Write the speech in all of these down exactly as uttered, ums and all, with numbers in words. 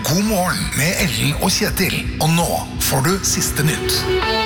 God morgen med Ellen og Kjetil. Og nå får du siste nytt.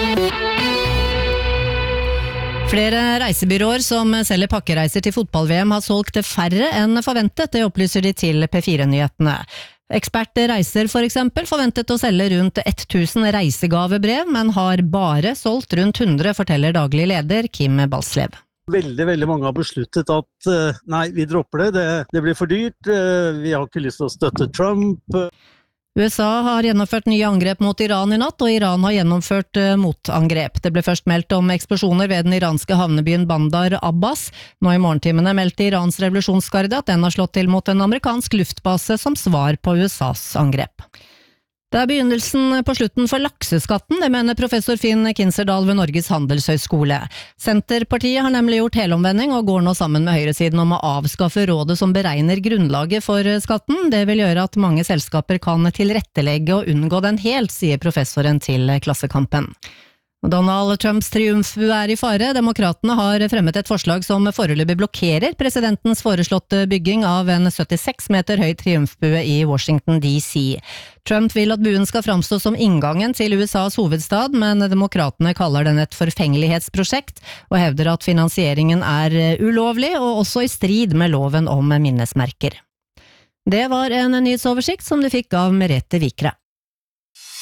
Flere reisebyråer som selger pakkereiser til fotball-V M har solgt færre enn forventet, det opplyser de til P fire-nyhetene. Ekspert Reiser for eksempel forventet å selge rundt tusen reisegavebrev, men har bare solgt rundt hundre, forteller daglig leder Kim Balslev. Veldig, veldig mange har besluttet at nei, vi dropper det. det, det blir for dyrt, vi har ikke lyst til å støtte Trump. U S A har gjennomført nye angrep mot Iran i natt, og Iran har gjennomført motangrep. Det ble først meldt om eksplosjoner ved den iranske havnebyen Bandar Abbas. Nå i morgentimene meldte Irans revolusjonsgarde at den har slått til mot en amerikansk luftbase som svar på U S A's angrep. Det er begynnelsen på slutten for lakseskatten, det mener professor Finn Kinserdal ved Norges handelshøyskole. Senterpartiet har nemlig gjort helomvending og går nå sammen med høyresiden om å avskaffe rådet som beregner grunnlaget for skatten. Det vil gjøre at mange selskaper kan tilrettelegge og unngå den helt, sier professoren til Klassekampen. Donald Trumps triumfbue er i fare. Demokratene har fremmet et forslag som foreløpig blokkerer presidentens foreslåtte bygging av en syttiseks meter høy triumfbue i Washington D C. Trump vil at buen skal framstå som inngangen til U S A's hovedstad, men demokratene kaller den et forfengelighetsprosjekt og hevder at finansieringen er ulovlig og også i strid med loven om minnesmerker. Det var en nyhetsoversikt som du fikk av Merete Vikre.